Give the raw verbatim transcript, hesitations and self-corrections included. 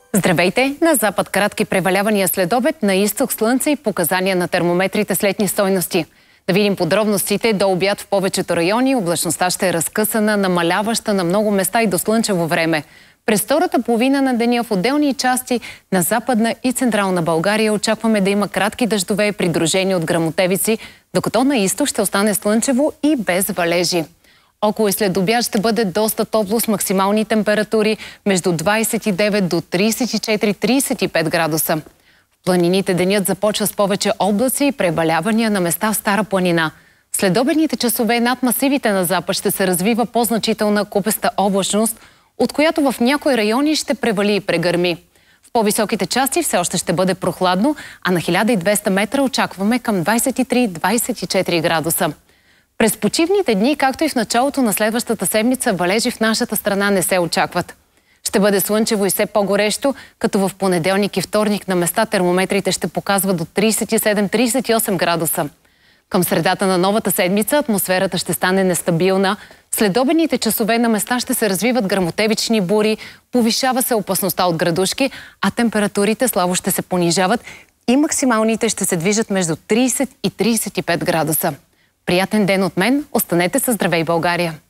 Здравейте! На запад кратки превалявания след обед, на изток слънце и показания на термометрите с летни стойности. Да видим подробностите. До обяд в повечето райони облачността ще е разкъсана, намаляваща на много места и до слънчево време. През втората половина на деня в отделни части на Западна и Централна България очакваме да има кратки дъждове, придружени от гръмотевици, докато на изток ще остане слънчево и без валежи. Около и след обяд ще бъде доста топло с максимални температури между двадесет и девет до тридесет и четири до тридесет и пет градуса. В планините денят започва с повече облаци и пребалявания на места в Стара планина. След обедните часове над масивите на запад ще се развива по-значителна купеста облачност, от която в някои райони ще превали и прегърми. В по-високите части все още ще бъде прохладно, а на хиляда и двеста метра очакваме към двадесет и три до двадесет и четири градуса. През почивните дни, както и в началото на следващата седмица, валежи в нашата страна не се очакват. Ще бъде слънчево и все по-горещо, като в понеделник и вторник на места термометрите ще показват до тридесет и седем до тридесет и осем градуса. Към средата на новата седмица атмосферата ще стане нестабилна. След обедните часове на места ще се развиват гръмотевични бури, повишава се опасността от градушки, а температурите слабо ще се понижават и максималните ще се движат между тридесет и тридесет и пет градуса. Приятен ден от мен! Останете със Здравей, България!